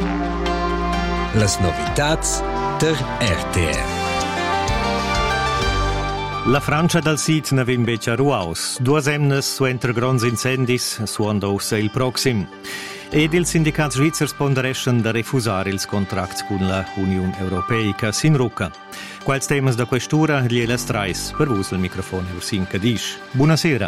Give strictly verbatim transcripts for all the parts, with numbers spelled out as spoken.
Las novitats der R T R. La Francia dal sit ne vin becia ruaus. Duas emnes suenter grons incendis suondosa il proxim. Ed il sindicat svizzers pondereschen da refusare ils contracts con la Union Europeica sin rucca. Quals temas da questura glielas trais per vus il microfono Ursin Cadisch. Buonasera.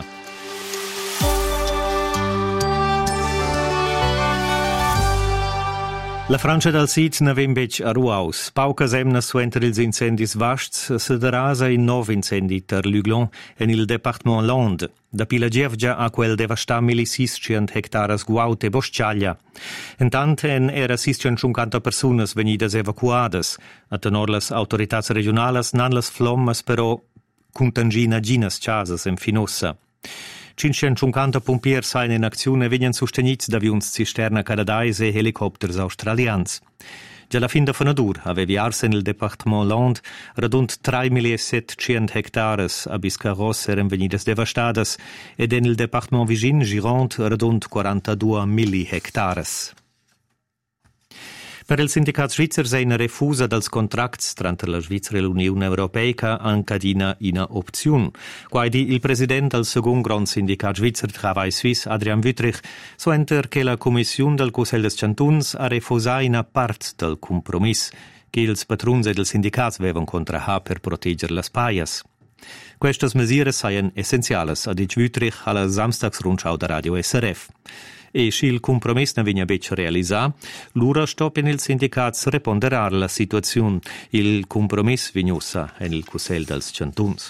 La Francia dal sit ne vin bec a ruaus. Paucas emnas suenter ils incendis vasts se derasa in nov incendi ter Luglon en il departement Land. Da pila gievgia a quel devasta millisiscient hectaras guaute bosciaglia. Intant en era sisciencinquanta personas venidas evacuadas. A tenor las autoritats regionalas nan las flommas però contangina ginas chasas en Finossa. cinquecentocinquanta pompiers sain in aczione e venien sostenits da avions cisterna canadais e helicopters australians. Già la fin da Fanadur avevi arse nel departement Land radund tremilasettecento hectares a Biscarros eren venidas devastadas ed en il departement vicin Gironde radund quarantadue mille hectares. Per il sindicat svizzer sei una refusa dels contracts tra la Svizzera e l'Unione Europeica encadina una opziun. Quaidi il president del second grand sindicat svizzer Travail Suisse, Adrian Wüttrich, so enter che la Commission del Consell des Cantons ha refusat una part del compromiss che ils patruns e del sindicats vevan contraha per protegger las paias. Questas mesures seien essenziales, ha dit Wüttrich alla Samstagsrundschau da Radio S R F. E se il compromesso ne vigna bec realisà, l'ura stop in il sindicats reponderar la situazione. Il compromesso vignosa en il Consell dels Cantons.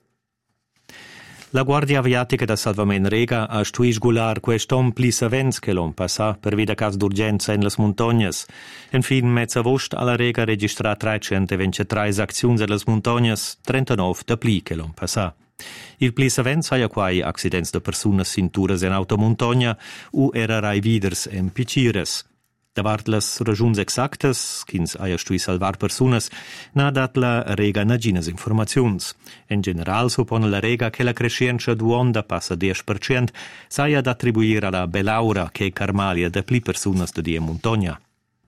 La Guardia Aviatica da Salvament Rega ha stuis gular questom plis avents che l'on passa per vida cas d'urgenza in las montagnas. En fin, mezza vost alla Rega registra trecentoventitré acziuns en las montagnas, trentanove da pli che l'on passa. Il plis avents haia quai accidents de personas cinturas en automontagna u erarai viders en picires. Davart las ragiuns exactas, quins haia stui salvar personas, n'ha dat la Rega naginas informaziuns. En general supone la Rega che la crescenza d'uonda passa dieci per cento s'haia d'attribuire alla belaura che carmalia de pli personas de die montagna.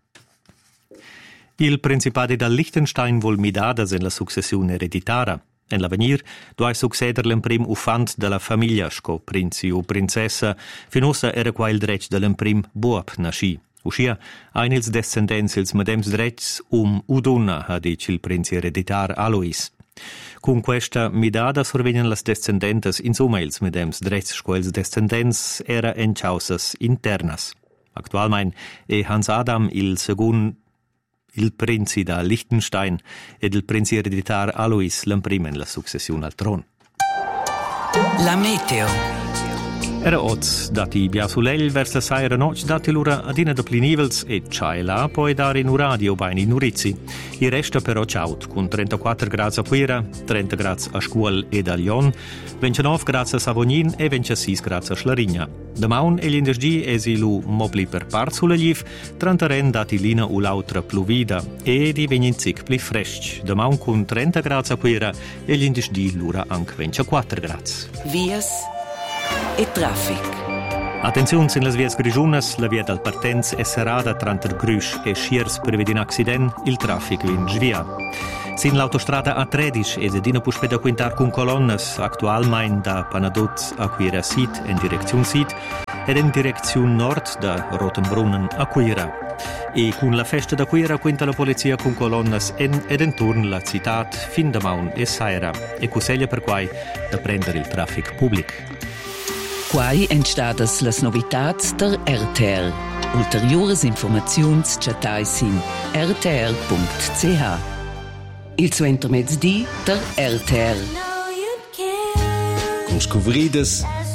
Il Principati dal Liechtenstein vol midadas en la successione ereditara. En l'avenir doveva succeder l'emprim ufant della famiglia sco princi o princessa, finossa era qua il dretg dell'emprim buop nasci. Uscia, ein ils descendents ils medems dretgs um udunna, ha dic il princi ereditar Alois. Con questa midada sorvegnan las descendentes insomma ils medems dretgs sco ils descendents era en chausas internas. Actualmein e Hans Adam il segun il princi da Liechtenstein ed il princi ereditar Alois l'emprimen la successione al tron. La meteo. Era oz dati biasulell vers la saira noc dati l'ura adina de plinivels e c'hai là poi dare in uradio baini nurizzi. I resta però ciaut con trentaquattro gradi a Puera, trenta gradi a Scuol ed a Lyon, ventinove gradi a Savognin e ventisei gradi a Schlarigna. Damaun e l'indesgi esi lu mobli per part sulla liv, trentaren dati lina u l'autra pluvida e di veninzic pli fresc. Damaun con trenta gradi a Puera e l'indesgi l'ura anche ventiquattro gradi. Vias e traffic. Attenzione in las vias grigiunas, la via del partenz è serrata tra il Grüsch e Schiers per vedere un accident, il traffico in svia. Sin l'autostrada A tredici e sedina puspeda quintar con colonnas, actualmein da Panadot a Quira Sit in direzione Sit ed in direzione nord da Rotenbrunnen a Quira. E con la festa da Quira quinta la polizia con colonnas en ed intorno la città fin da Maun e Saira e cuseglia per quai da prendere il traffic pubblic. Quai entstadas las novitats der R T R. Ulteriores informaziuns chatais in r t r punct c h. Il suo intermezzi der R T R. Con scobridas